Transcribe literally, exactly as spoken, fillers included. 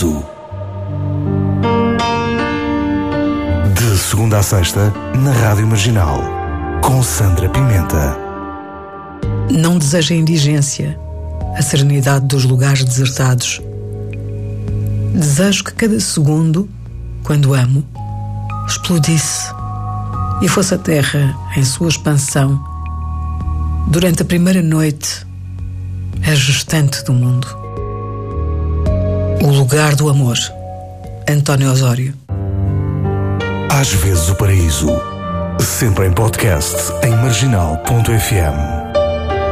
Paraíso. De segunda a sexta, na Rádio Marginal, com Sandra Pimenta. Não desejo a indigência, a serenidade dos lugares desertados. Desejo que cada segundo, quando amo, explodisse e fosse a terra em sua expansão, durante a primeira noite, a gestante do mundo. O lugar do amor. António Osório. Às vezes o paraíso. Sempre em podcast em marginal ponto f m.